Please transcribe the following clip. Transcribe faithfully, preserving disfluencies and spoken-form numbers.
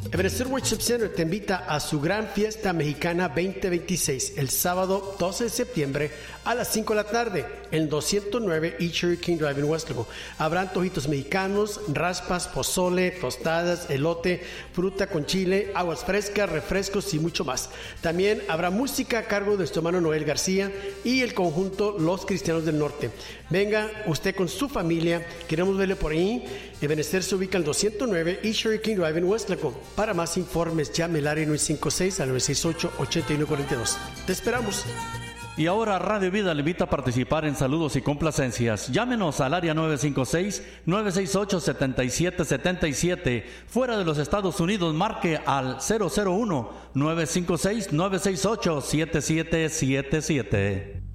Ebenezer Worship Center te invita a su gran fiesta mexicana veinte veintiséis el sábado doce de septiembre a las cinco de la tarde en doscientos nueve East Cherry King Drive en Weslaco. Habrá antojitos mexicanos, raspas, pozole, tostadas, elote, fruta con chile, aguas frescas, refrescos y mucho más. También habrá música a cargo de nuestro hermano Noel García y el conjunto Los Cristianos del Norte. Venga usted con su familia, queremos verle por ahí. Ebenezer se ubica en doscientos nueve East Cherry King Drive en Weslaco. Para más informes, llame al área nueve cinco seis al nueve seis ocho, ocho uno cuatro dos. Te esperamos. Y ahora Radio Vida le invita a participar en saludos y complacencias. Llámenos al área nueve cinco seis, nueve seis ocho, siete siete siete siete. Fuera de los Estados Unidos, marque al cero cero uno, nueve cinco seis, nueve seis ocho, siete siete siete siete.